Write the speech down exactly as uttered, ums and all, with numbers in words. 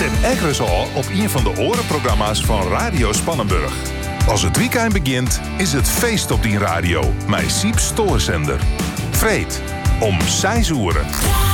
Zet Eggers al op een van de orenprogramma's van Radio Spannenburg. Als het weekend begint, is het feest op die radio. Mijn Siep Stoorzender. Vreed om zes uur.